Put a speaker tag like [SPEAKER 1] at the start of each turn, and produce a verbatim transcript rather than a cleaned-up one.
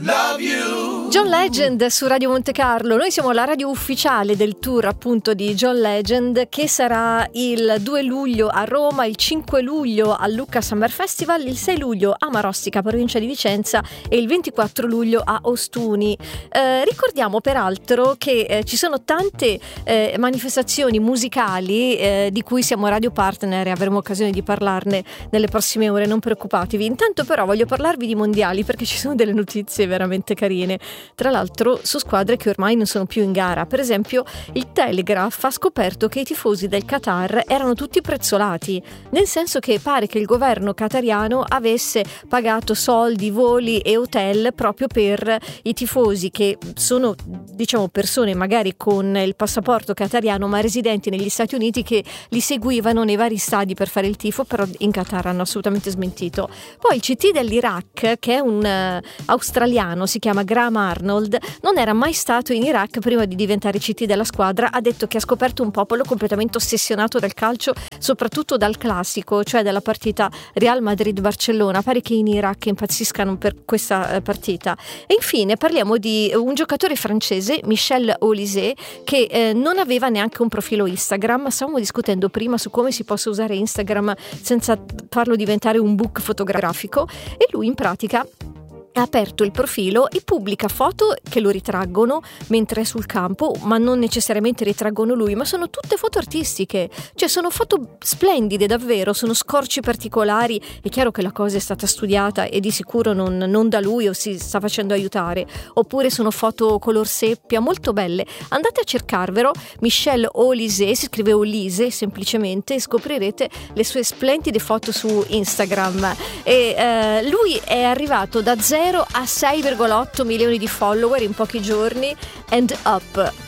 [SPEAKER 1] love you.
[SPEAKER 2] John Legend su Radio Monte Carlo. Noi siamo la radio ufficiale del tour appunto di John Legend, che sarà il due luglio a Roma, il cinque luglio al Lucca Summer Festival, il sei luglio a Marostica, provincia di Vicenza, e il ventiquattro luglio a Ostuni. Eh, ricordiamo peraltro che eh, ci sono tante eh, manifestazioni musicali eh, di cui siamo radio partner e avremo occasione di parlarne nelle prossime ore, non preoccupatevi. Intanto però voglio parlarvi di mondiali, perché ci sono delle notizie veramente carine, tra l'altro su squadre che ormai non sono più in gara. Per esempio il Telegraph ha scoperto che i tifosi del Qatar erano tutti prezzolati, nel senso che pare che il governo qatariano avesse pagato soldi, voli e hotel proprio per i tifosi, che sono diciamo persone magari con il passaporto qatariano ma residenti negli Stati Uniti, che li seguivano nei vari stadi per fare il tifo, però in Qatar hanno assolutamente smentito. Poi il C T dell'Iraq, che è un uh, australiano, si chiama Graham Arnold, non era mai stato in Iraq prima di diventare C T della squadra. Ha detto che ha scoperto un popolo completamente ossessionato dal calcio, soprattutto dal classico, cioè dalla partita Real Madrid-Barcellona. Pare che in Iraq impazziscano per questa uh, partita. E infine parliamo di un giocatore francese, Michel Olise, che eh, non aveva neanche un profilo Instagram. Stavamo discutendo prima su come si possa usare Instagram senza farlo diventare un book fotografico, e lui in pratica ha aperto il profilo e pubblica foto che lo ritraggono mentre è sul campo, ma non necessariamente ritraggono lui, ma sono tutte foto artistiche, cioè sono foto splendide davvero, sono scorci particolari. È chiaro che la cosa è stata studiata e di sicuro non, non da lui, o si sta facendo aiutare, oppure sono foto color seppia molto belle. Andate a cercarvelo, Michel Olise, si scrive Olise semplicemente, e scoprirete le sue splendide foto su Instagram. E eh, lui è arrivato da zero a sei virgola otto milioni di follower in pochi giorni, and up.